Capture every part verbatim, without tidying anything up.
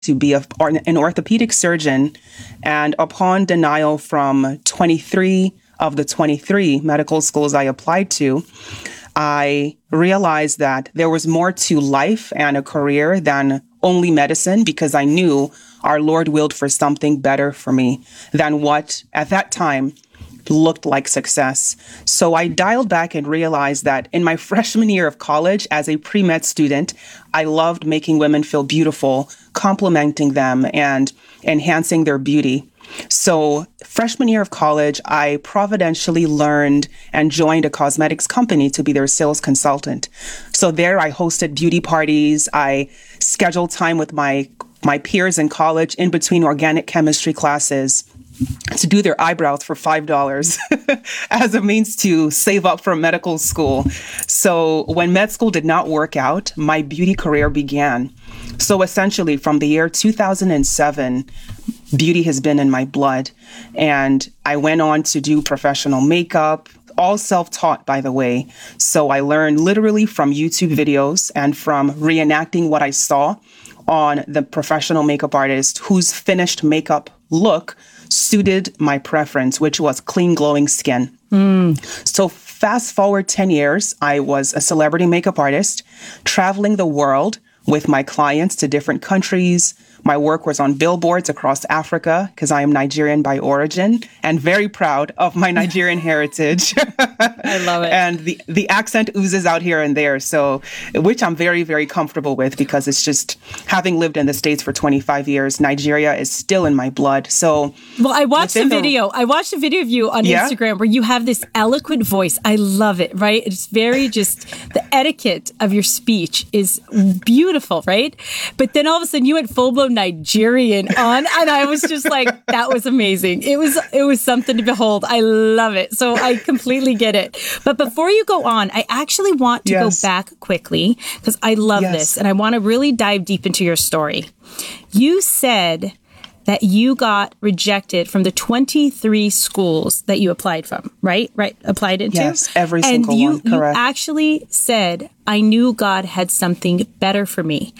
to be a, an orthopedic surgeon. And upon denial from twenty-three of the twenty-three medical schools I applied to, I realized that there was more to life and a career than only medicine, because I knew our Lord willed for something better for me than what at that time looked like success. So I dialed back and realized that in my freshman year of college as a pre-med student, I loved making women feel beautiful, complimenting them and enhancing their beauty. So freshman year of college, I providentially learned and joined a cosmetics company to be their sales consultant. So there I hosted beauty parties. I scheduled time with my my peers in college in between organic chemistry classes to do their eyebrows for five dollars as a means to save up for medical school. So when med school did not work out, my beauty career began. So essentially from the year two thousand seven, beauty has been in my blood. And I went on to do professional makeup, all self-taught, by the way. So I learned literally from YouTube videos and from reenacting what I saw on the professional makeup artist whose finished makeup look suited my preference, which was clean, glowing skin. Mm. So fast forward ten years, I was a celebrity makeup artist, traveling the world with my clients to different countries. My work was on billboards across Africa because I am Nigerian by origin and very proud of my Nigerian heritage. I love it. And the, the accent oozes out here and there. So, which I'm very, very comfortable with because it's just having lived in the States for twenty-five years, Nigeria is still in my blood. So, well, I watched a the, video. I watched a video of you on yeah? Instagram where you have this eloquent voice. I love it, right? It's very just the etiquette of your speech is beautiful, right? But then all of a sudden you went full blown Nigerian on, and I was just like, that was amazing. It was it was something to behold. I love it. So I completely get it. But before you go on, I actually want to yes. go back quickly because I love yes. this, and I want to really dive deep into your story. You said that you got rejected from the twenty-three schools that you applied from, right? Right? Applied into? Yes, every and single you, one, correct. You actually said, I knew God had something better for me.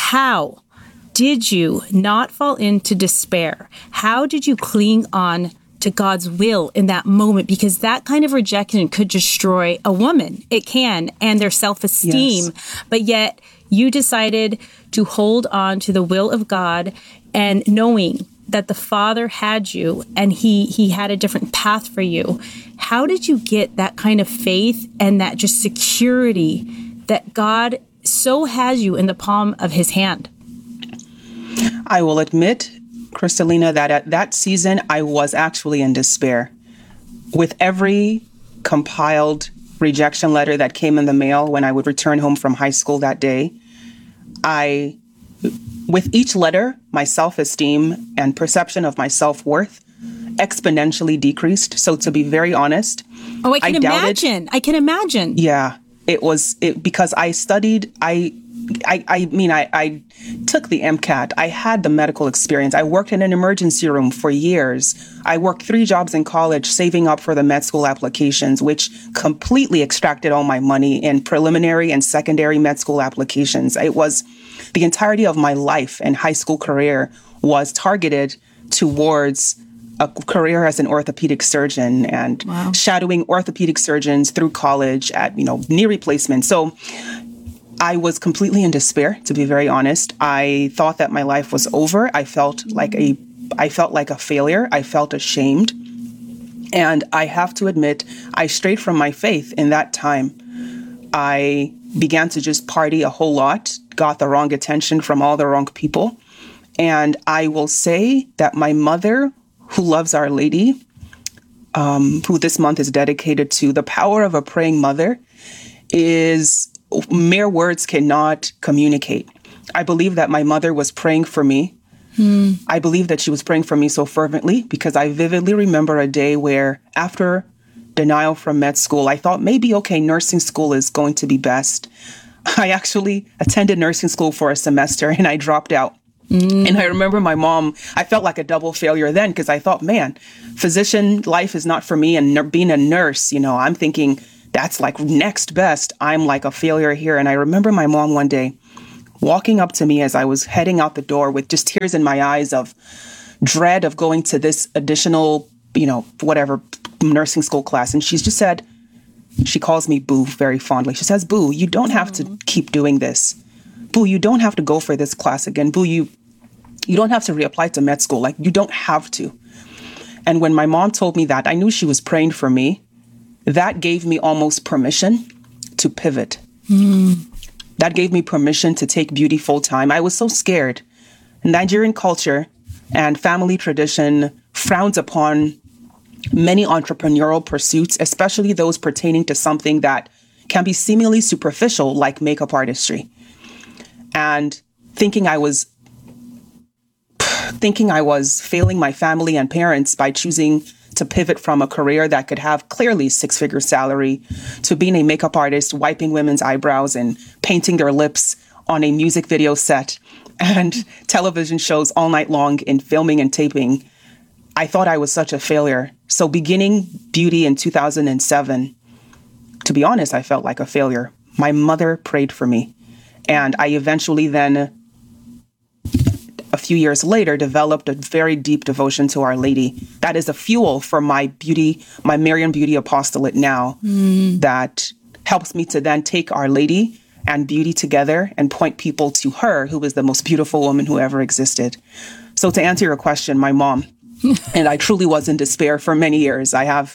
How did you not fall into despair? How did you cling on to God's will in that moment? Because that kind of rejection could destroy a woman. It can, and their self-esteem. Yes. But yet you decided to hold on to the will of God and knowing that the Father had you and he, he had a different path for you. How did you get that kind of faith and that just security that God so has you in the palm of his hand? I will admit, Kristalina, that at that season, I was actually in despair. With every compiled rejection letter that came in the mail when I would return home from high school that day, I, with each letter, my self-esteem and perception of my self-worth exponentially decreased. So to be very honest, oh, I can I doubted, imagine. I can imagine. Yeah, it was it because I studied. I. I, I mean, I, I took the MCAT. I had the medical experience. I worked in an emergency room for years. I worked three jobs in college, saving up for the med school applications, which completely extracted all my money in preliminary and secondary med school applications. It was the entirety of my life and high school career was targeted towards a career as an orthopedic surgeon and wow. shadowing orthopedic surgeons through college at, you know, knee replacement. So I was completely in despair, to be very honest. I thought that my life was over. I felt like a, I felt like a failure. I felt ashamed. And I have to admit, I strayed from my faith in that time. I began to just party a whole lot, got the wrong attention from all the wrong people. And I will say that my mother, who loves Our Lady, um, who this month is dedicated to the power of a praying mother, is mere words cannot communicate. I believe that my mother was praying for me. Hmm. I believe that she was praying for me so fervently because I vividly remember a day where after denial from med school, I thought maybe, okay, nursing school is going to be best. I actually attended nursing school for a semester and I dropped out. Mm. And I remember my mom, I felt like a double failure then because I thought, man, physician life is not for me. And n- being a nurse, you know, I'm thinking, that's like next best. I'm like a failure here. And I remember my mom one day walking up to me as I was heading out the door with just tears in my eyes of dread of going to this additional, you know, whatever nursing school class. And she's just said, she calls me Boo very fondly. She says, Boo, you don't have to keep doing this. Boo, you don't have to go for this class again. Boo, you you don't have to reapply to med school. Like, you don't have to. And when my mom told me that, I knew she was praying for me. That gave me almost permission to pivot. Mm. That gave me permission to take beauty full time. I was so scared. Nigerian culture and family tradition frowns upon many entrepreneurial pursuits, especially those pertaining to something that can be seemingly superficial, like makeup artistry. And thinking I was thinking I was failing my family and parents by choosing to pivot from a career that could have clearly six-figure salary to being a makeup artist, wiping women's eyebrows and painting their lips on a music video set and television shows all night long in filming and taping. I thought I was such a failure. So beginning beauty in two thousand seven, to be honest, I felt like a failure. My mother prayed for me. And I eventually then, a few years later, developed a very deep devotion to Our Lady. That is a fuel for my beauty, my Marian Beauty Apostolate now, mm. that helps me to then take Our Lady and beauty together and point people to her, who is the most beautiful woman who ever existed. So to answer your question, my mom, and I truly was in despair for many years. I have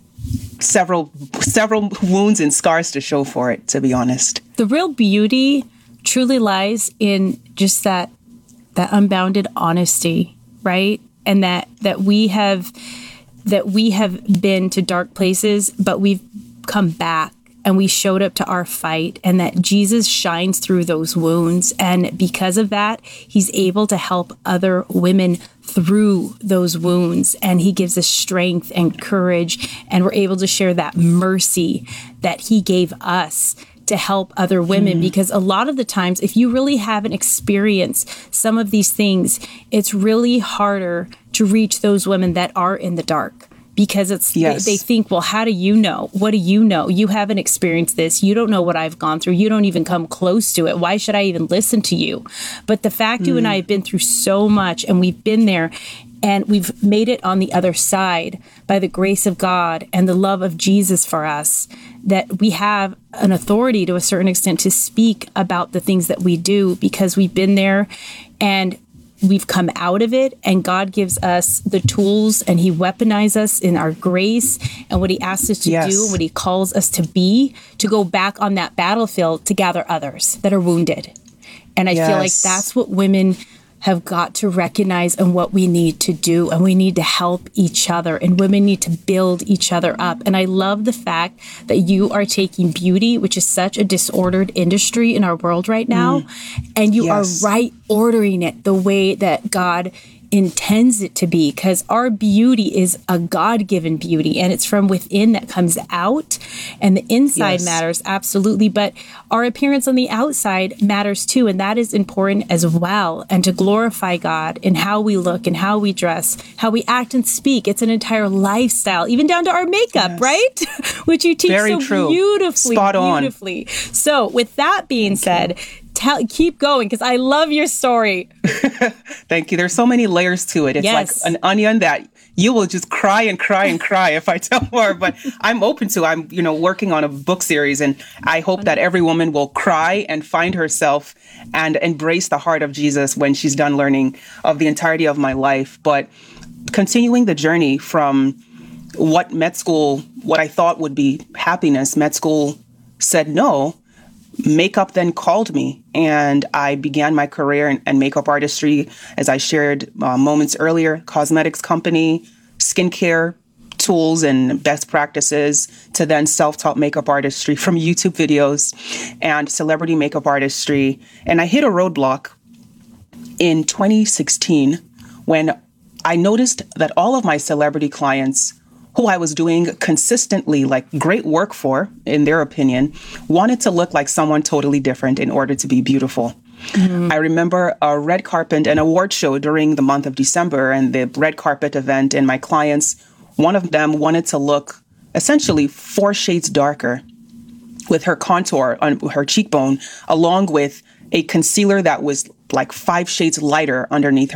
several several wounds and scars to show for it, to be honest. The real beauty truly lies in just that that unbounded honesty, right? And that that we have that we have been to dark places, but we've come back and we showed up to our fight, and that Jesus shines through those wounds. And because of that, he's able to help other women through those wounds. And he gives us strength and courage. And we're able to share that mercy that he gave us to help other women. Mm. Because a lot of the times, if you really haven't experienced some of these things, it's really harder to reach those women that are in the dark. Because it's yes. they, they think, well, how do you know? What do you know? You haven't experienced this. You don't know what I've gone through. You don't even come close to it. Why should I even listen to you? But the fact mm. you and I have been through so much, and we've been there, and we've made it on the other side by the grace of God and the love of Jesus for us, that we have an authority to a certain extent to speak about the things that we do, because we've been there and we've come out of it, and God gives us the tools, and he weaponizes us in our grace and what he asks us to yes. do and what he calls us to be, to go back on that battlefield to gather others that are wounded. And I yes. feel like that's what women have got to recognize and what we need to do. And we need to help each other, and women need to build each other up. And I love the fact that you are taking beauty, which is such a disordered industry in our world right now, mm. and you yes. are right ordering it the way that God intends it to be, because our beauty is a God-given beauty, and it's from within that comes out, and the inside yes. matters, absolutely, but our appearance on the outside matters too, and that is important as well. And to glorify God in how we look and how we dress, how we act and speak, it's an entire lifestyle, even down to our makeup, yes. right? Which you teach Very so true. beautifully, Spot on. beautifully. So with that being Thank said, you. Tell, keep going, because I love your story. Thank you. There's so many layers to it. It's yes. like an onion that you will just cry and cry and cry if I tell more. But I'm open to. I'm, you know, working on a book series, and I hope that every woman will cry and find herself and embrace the heart of Jesus when she's done learning of the entirety of my life. But continuing the journey from what med school, what I thought would be happiness, med school said no. Makeup then called me, and I began my career in, in makeup artistry, as I shared uh, moments earlier, cosmetics company, skincare tools and best practices, to then self-taught makeup artistry from YouTube videos and celebrity makeup artistry. And I hit a roadblock in twenty sixteen when I noticed that all of my celebrity clients, who I was doing consistently like great work for, in their opinion, wanted to look like someone totally different in order to be beautiful. Mm-hmm. I remember a red carpet, an award show during the month of December, and the red carpet event, and my clients, one of them wanted to look essentially four shades darker with her contour on her cheekbone, along with a concealer that was like five shades lighter underneath